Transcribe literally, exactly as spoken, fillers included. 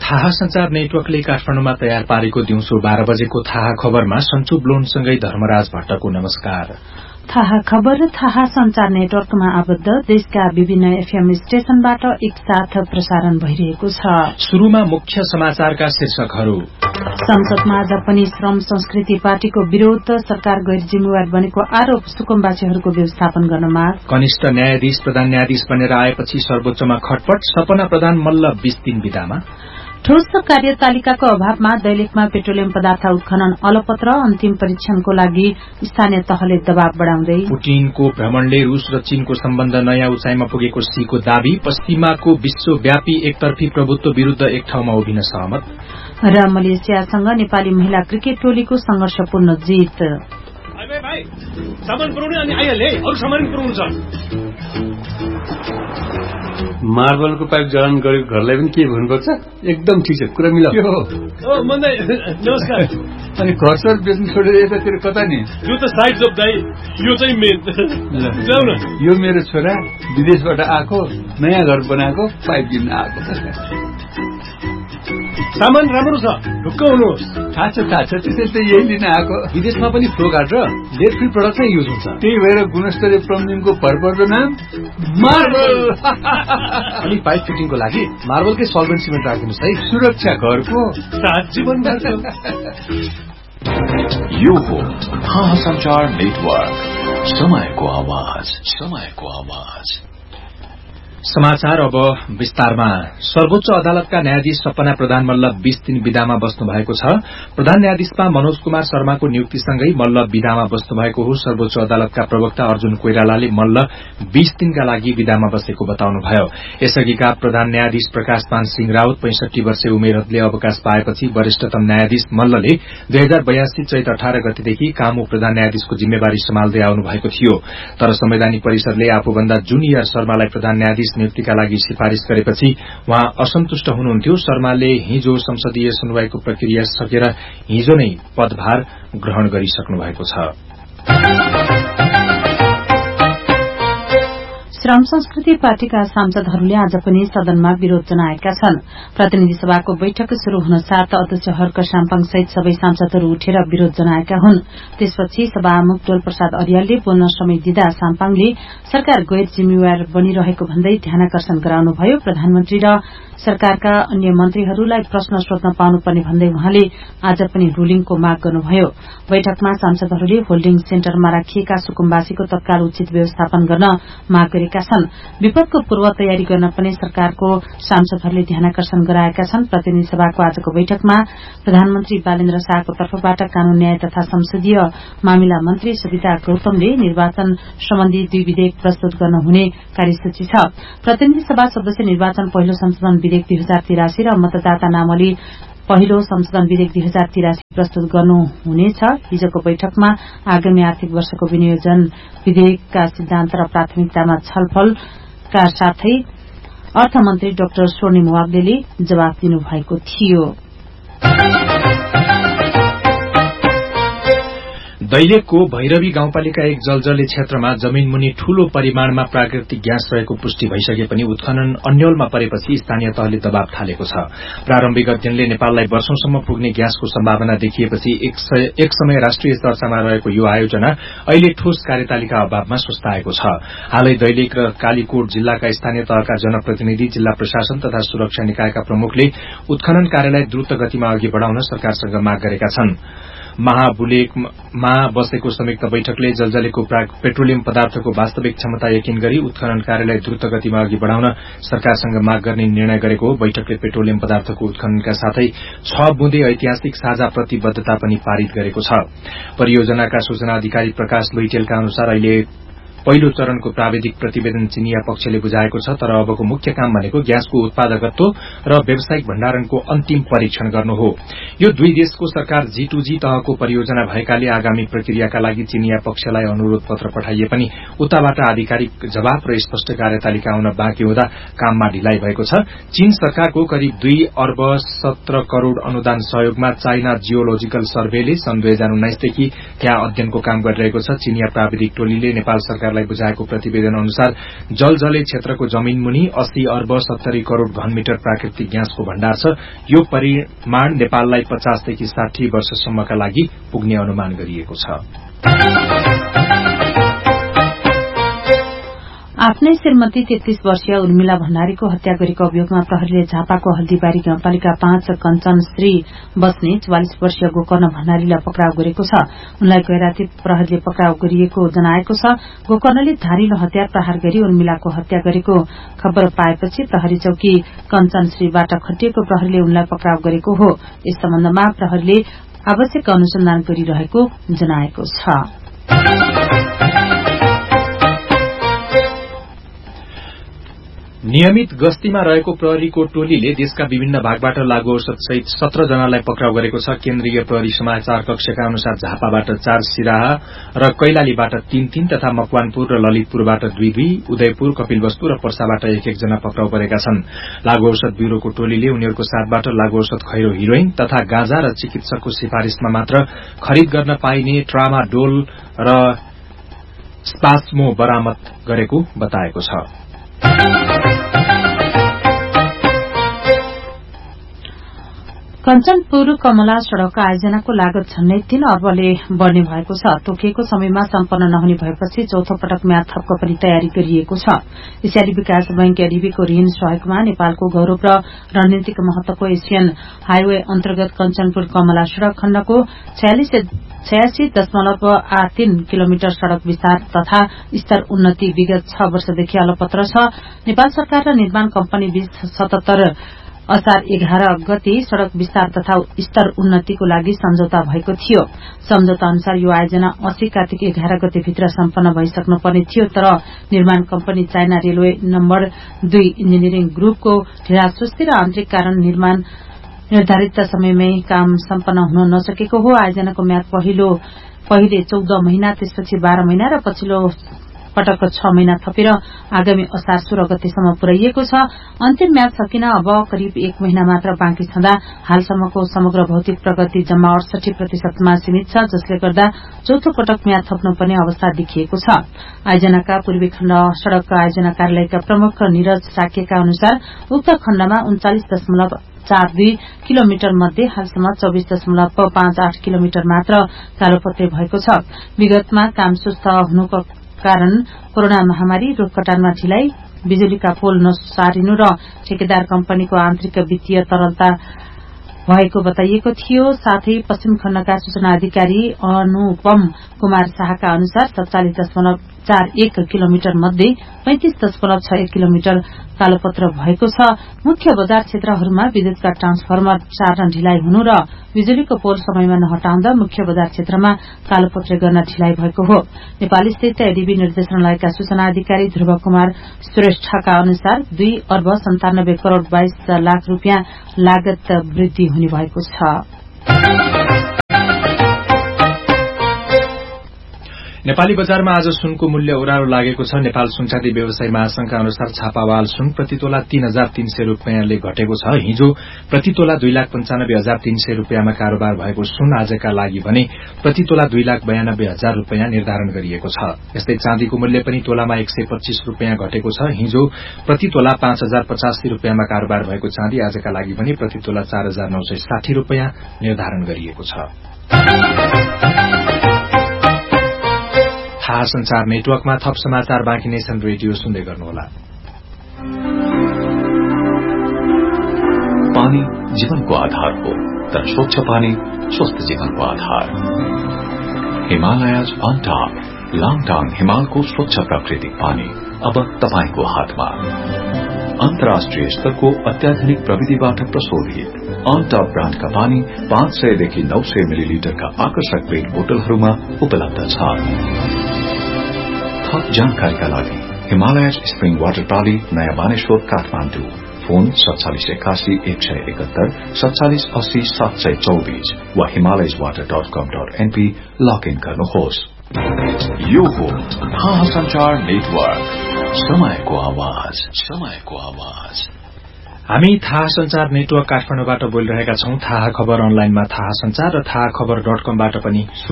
थाहा संचार नेटवर्कले काठमाडौँमा तयार पारेको दिउँसो बाह्र बजेको थाहा खबरमा सन्चु ब्लोनसँगै धर्मराज भट्टको नमस्कार। थाहा खबर थाहा संचार नेटवर्कमा आबद्ध देशका विभिन्न एफएम स्टेशनबाट एकसाथ प्रसारण भइरहेको छ। शुरूमा मुख्य समाचारका शीर्षकहरू। संसदमा आज पनि श्रम संस्कृति पार्टीको विरोध, सरकार गैर जिम्मेवार बनेको आरोप, सुकुम्बासीहरूको व्यवस्थापन गर्न माग। कनिष्ठ न्यायाधीश प्रधान न्यायाधीश बनेर आएपछि सर्वोच्चमा खटपट, सपना प्रधान मल्ल बीस दिन विदामा। ठोस कार्यतालिकाको अभावमा दैलेखमा पेट्रोलियम पदार्थ उत्खनन अलपत्र, अन्तिम परीक्षणको लागि स्थानीय तहले दबाव बढ़ाउँदै। पुटिनको भ्रमणले रूस र चीनको सम्बन्ध नयाँ उचाइमा पुगेको सीको दावी, पश्चिमाको विश्वव्यापी एकतर्फी प्रभुत्व विरूद्ध एक ठाउँमा उभिन सहमत। र मलेसियासँग नेपाली महिला क्रिकेट टोलीको संघर्षपूर्ण जित। भाइ सामान पुर्याउने अनि आइहाले, अरू सामान पुर्याउनु छ। मार्बलको पाइप जडान गरेको घरलाई पनि के भन्नुपर्छ? एकदम ठिक छ, कुरा मिलाऊ। नमस्कार। अनि घर सर बेच्नु छोडेर यतातिर कता नि? यो त साइड जब दाइ, यो चाहिँ मेन। जाऊ न। यो मेरो छोरा विदेशबाट आएको, नयाँ घर बनाएको, पाइप किन्न आएको। सामान राम्रो छ, ढुक्क हुनुहोस्। थाहा छ थाहा छ, त्यसैले त यही लिन आएको। विदेशमा पनि फ्लो गार्ड र लेड फ्री प्रडक्ट नै युज हुन्छ। त्यही भएर गुणस्तरीय प्लम्बिङको भरपर्दो नाम मार्बल। अनि पाइप फिटिङको लागि मार्बलकै सल्भेन्ट सिमेन्ट राखिदिनुहोस् है। सुरक्षा घरको सात जीवन गर्छ। यो हो थाहा संचार नेटवर्क, समयको आवाज, समयको आवाज। समाचार अब विस्तारमा। सर्वोच्च अदालतका न्यायाधीश सपना प्रधान मल्ल बीस दिन विदामा बस्नु भएको छ। प्रधान न्यायाधीशमा मनोज कुमार शर्माको नियुक्तिसँगै मल्ल विदामा बस्नु भएको हो। सर्वोच्च अदालतका प्रवक्ता अर्जुन कोइरालाले मल्ल बीस दिनका लागि विदामा बसेको बताउनुभयो। यसअघिका प्रधान न्यायाधीश प्रकाश मान सिंह राउत पैंसठी वर्षीय उमेरले अवकाश पाएपछि वरिष्ठतम न्यायाधीश मल्लले दुई हजार बयासी चैत अठार गतेदेखि कामु प्रधान न्यायाधीशको जिम्मेवारी सम्हाल्दै आउनु भएको थियो। तर संवैधानिक परिषदले आफूभन्दा जुनियर शर्मालाई प्रधान न्यायाधीश नियुक्तिका लागि सिफारिश गरेपछि उहाँ असन्तुष्ट हुनुहुन्थ्यो। शर्माले हिजो संसदीय सुनवाईको प्रक्रिया सकेर हिजो नै पदभार ग्रहण गरिसक्नु भएको छ। श्रम संस्कृति पार्टीका सांसदहरूले आज पनि सदनमा विरोध जनाएका छन्। प्रतिनिधि सभाको बैठक शुरू हुन साथ अध्यक्ष हर्क साम्पाङ सहित सबै सांसदहरू उठेर विरोध जनाएका हुन्। त्यसपछि सभामुख डोल प्रसाद अर्यालले बोल्न समय दिँदा साम्पाङले सरकार गैर जिम्मेवार बनिरहेको भन्दै ध्यानाकर्षण गराउनुभयो। प्रधानमन्त्री र सरकारका अन्य मन्त्रीहरूलाई प्रश्न सोध्न पाउनुपर्ने भन्दै उहाँले आज पनि रूलिङको माग गर्नुभयो। बैठकमा सांसदहरूले होल्डिङ सेन्टरमा राखिएका सुकुम्बासीको तत्काल उचित व्यवस्थापन गर्न माग गरेका छन्। विपदको पूर्व तयारी गर्न पनि सरकारको सांसदहरूले ध्यानाकर्षण गराएका छन्। प्रतिनिधि सभाको आजको बैठकमा प्रधानमन्त्री बालेन्द्र शाहको तर्फबाट कानून न्याय तथा संसदीय मामिला मन्त्री सविता गौतमले निर्वाचन सम्बन्धी दुई विधेयक प्रस्तुत गर्न हुने कार्यसूची छ। प्रतिनिधि सभा सदस्य निर्वाचन पहिलो संशोधन विधेयक दुई हजार तिरासी र मतदाता नामावली पहिलो संशोधन विधेयक दुई हजार तिरासी प्रस्तुत गर्नुहुनेछ। हिजोको बैठकमा आगामी आर्थिक वर्षको विनियोजन विधेयकका सिद्धान्त र प्राथमिकतामा छलफलका साथै अर्थमन्त्री डाक्टर स्वर्णिम वाग्लेले जवाफ दिनुभएको थियो। दैलेखको भैरवी गाउँपालिका एक जलजले क्षेत्रमा जमीनमुनि ठूलो परिमाणमा प्राकृतिक ग्यास रहेको पुष्टि भइसके पनि उत्खनन अन्यलमा परेपछि स्थानीय तहले दबाव थालेको छ। प्रारम्भिक अध्ययनले नेपाललाई वर्षौंसम्म पुग्ने ग्यासको सम्भावना देखिएपछि एक समय राष्ट्रिय चर्चामा रहेको यो आयोजना अहिले ठोस कार्यतालिका अभावमा सुस्ताएको छ। हालै दैलेख र कालीकोट जिल्लाका स्थानीय तहका जनप्रतिनिधि, जिल्ला प्रशासन तथा सुरक्षा निकायका प्रमुखले उत्खनन कार्यलाई द्रुत गतिमा अघि बढ़ाउन सरकारसँग माग गरेका छन्। महाबुलेकमा बसेको संयुक्त बैठकले जलजलेको पेट्रोलियम पदार्थको वास्तविक क्षमता यकिन गरी उत्खनन कार्यलाई द्रुत गतिमा अघि बढ़ाउन सरकारसँग माग गर्ने निर्णय गरेको हो। बैठकले पेट्रोलियम पदार्थको उत्खननका साथै छ बुँदे ऐतिहासिक साझा प्रतिबद्धता पनि पारित गरेको छ। परियोजनाका सूचना अधिकारी प्रकाश लुइटेलका अनुसार अहिले पहिलो चरणको प्राविधिक प्रतिवेदन चिनिया पक्षले बुझाएको छ। तर अबको मुख्य काम भनेको ग्यासको उत्पादकत्व र व्यावसायिक भण्डारणको अन्तिम परीक्षण गर्नु हो। यो दुई देशको सरकार जी टू जी तहको परियोजना भएकाले आगामी प्रक्रियाका लागि चिनिया पक्षलाई अनुरोध पत्र पठाइए पनि उताबाट आधिकारिक जवाफ र स्पष्ट कार्यतालिका आउन बाँकी हुँदा काममा ढिलाइ भएको छ। चीन सरकारको करिब दुई अर्ब सत्र करोड़ अनुदान सहयोगमा चाइना जियोलोजिकल सर्भेले सन् दुई हजार उन्नाइसदेखि त्यहाँ अध्ययनको काम गरिरहेको छ। चिनिया प्राविधिक टोलीले नेपाल सरकार सरकारलाई बुझाएको प्रतिवेदन अनुसार जलजले क्षेत्रको जमीन मुनि अस्सी अर्ब सत्तरी करोड़ घनमिटर प्राकृतिक ग्यासको भण्डार छ। यो परिमाण नेपाललाई पचासदेखि साठी वर्षसम्मका लागि पुग्ने अनुमान गरिएको छ। आफ्नै श्रीमती तेत्तीस वर्षीय उर्मिला भण्डारीको हत्या गरेको अभियोगमा प्रहरीले झापाको हल्दीबारी गाउँपालिका पाँच कञ्चन श्री बस्ने चौवालिस वर्षीय गोकर्ण भण्डारीलाई पक्राउ गरेको छ। उनलाई गैराती प्रहरीले पक्राउ गरिएको जनाएको छ। गोकर्णले धारिलो हतियार प्रहार गरी उर्मिलाको हत्या गरेको खबर पाएपछि प्रहरी चौकी कञ्चन श्रीबाट खटिएको प्रहरीले उनलाई पक्राउ गरेको हो। यस सम्बन्धमा प्रहरीले आवश्यक अनुसन्धान गरिरहेको जनाएको छ। नियमित गस्तीमा रहेको प्रहरीको टोलीले देशका विभिन्न भागबाट लागू औषध सहित सत्र जनालाई पक्राउ गरेको छ। केन्द्रीय प्रहरी समाचार कक्षका अनुसार झापाबाट चार, सिराहा र कैलालीबाट तीन तीन तथा मकवानपुर र ललितपुरबाट दुई दुई, उदयपुर, कपिलवस्तु र पर्साबाट एक एक जना पक्राउ परेका छन्। लागू औषध ब्यूरोको टोलीले उनीहरूको साथबाट लागू औषध खैरो हिरोइन तथा गाँजा र चिकित्सकको सिफारिशमा मात्र खरिद गर्न पाइने ट्रामाडोल र स्पास्मो बरामद गरेको बताएको छ। कञ्चनपुर कमला सड़कको आयोजनाको लागत झण्डै तीन अर्बले बढ़ने भएको छ। तोकिएको समयमा सम्पन्न नहुने भएपछि चौथो पटक म्याद थपको पनि तयारी गरिएको छ। एसियाली विकास बैंक एडीबीको ऋण सहयोगमा नेपालको गौरव र रणनीतिक महत्वको एसियन हाइवे अन्तर्गत कञ्चनपुर कमला सड़क खण्डको छयासी दशमलव आठ तीन किलोमिटर सड़क विस्तार तथा स्तर उन्नति विगत छ वर्षदेखि अलपत्र छ। नेपाल सरकार र निर्माण कम्पनी बीच सतहत्तर असार एघार गते सड़क विस्तार तथा स्तर उन्नतिको लागि सम्झौता भएको थियो। सम्झौता अनुसार यो आयोजना अस्सी कार्तिक एघार गते भित्र सम्पन्न भइसक्नुपर्ने थियो, तर निर्माण कम्पनी चाइना रेलवे नम्बर दुई इन्जिनियरिङ ग्रुपको ढिलासुस्ती र आन्तरिक कारण निर्माण निर्धारित समयमै काम सम्पन्न हुन नसकेको हो। आयोजनाको म्याद पहिलो पहिले चौध महिना, त्यसपछि बाह्र महिना र पछिल्लो पटक छ महिना थपेर आगामी असार सोह्र गतेसम्म पुर्याइएको छ। अन्तिम म्याद सकिन अब करिब एक महिना मात्र बाँकी छँदा हालसम्मको समग्र भौतिक प्रगति जम्मा अडसठी प्रतिशतमा सीमित छ, जसले गर्दा चौथो पटक म्याद थप्नुपर्ने अवस्था देखिएको छ। आयोजनाका पूर्वी खण्ड सड़क आयोजना कार्यालयका प्रमुख निरज साकेका अनुसार उक्त खण्डमा उन्चालिस दशमलव चार दुई किलोमिटर मध्ये हालसम्म चौबिस दशमलव पाँच आठ किलोमिटर मात्र कालोपत्रे भएको छ। विगतमा काम सुस्त हुनुको कारण कोरोना महामारी, रूख कटानमा ढिलाइ, बिजुलीका पोल नसारिनु र ठेकेदार कम्पनीको आन्तरिक वित्तीय तरलता भएको बताइएको थियो। साथै पश्चिम खण्डका सूचना अधिकारी अनुपम कुमार शाहका अनुसार सत्तालिस दशमलव चार एक किलोमिटर मध्ये पैंतिस दशमलव छ एक किलोमिटर कालोपत्र भएको छ। मुख्य बजार क्षेत्रहरूमा विद्युतका ट्रान्सफर्मर सार्न ढिलाइ हुनु र बिजुलीको पोल समयमा नहटाउँदा मुख्य बजार क्षेत्रमा कालोपत्रे गर्न ढिलाइ भएको हो। नेपाल स्थित एडीबी निर्देशनालयका सूचना अधिकारी ध्रुव कुमार श्रेष्ठका अनुसार दुई अर्ब सन्तानब्बे करोड़ बाइस लाख रूपियाँ लागत वृद्धि हुने भएको छ। नेपाली बजारमा आज सुनको मूल्य ओह्रालो लागेको छ। नेपाल सुनचाँदी व्यवसायी महासंघका अनुसार छापावाल सुन प्रतितोला तीन हजार तीन सय रूपियाँले घटेको छ। हिजो प्रतितोला दुई लाख पञ्चानब्बे हजार तीन सय रूपियाँमा कारोबार भएको सुन आजका लागि भने प्रतितोला दुई लाख बयानब्बे हजार रूपियाँ निर्धारण गरिएको छ। यस्तै चाँदीको मूल्य पनि तोलामा एक सय पच्चीस रूपियाँ घटेको छ। हिजो प्रतितोला पाँच हजार पचासी रूपियाँमा कारोबार भएको चाँदी आजका लागि भने प्रतितोला चार हजार नौ सय साठी रूपियाँ निर्धारण गरिएको छ। थाहा संचार नेटवर्कमा थप समाचार बाँकी नै छन्। रेडियो सुन्दै गर्नुहोला। पानी जीवनको आधार हो, तर स्वच्छ पानी स्वस्थ जीवनको आधार। हिमालयज अन टप, लाङटाङ हिमालको स्वच्छ प्राकृतिक पानी अब तपाईको हातमा। अन्तर्राष्ट्रिय स्तरको अत्याधुनिक प्रविधिबाट प्रशोधित अन टप ब्रान्डका पानी पाँच सयदेखि नौ सय मिलिलिटरका आकर्षक पेट बोतलहरूमा उपलब्ध छ। थप जानकारीका लागि हिमालयज स्प्रिङ वाटर प्रणाली, नयाँ बानेश्वर, काठमाडौँ। फोन सत्तालिस एकासी एक सय एकहत्तर सत्तालिस अस्सी सात सय चौबीस वा हिमालयज वाटर डट कम डट एनपी लगइन गर्नुहोस्। यो हो थाहा संचार नेटवर्क, समयको आवाज, समयको आवाज। हामी थाहा संचार नेटवर्क काठमाडौँबाट बोलिरहेका छौं। थाहा खबर अनलाइनमा थाहा संचार र थाहा खबर डट कमबाट पनि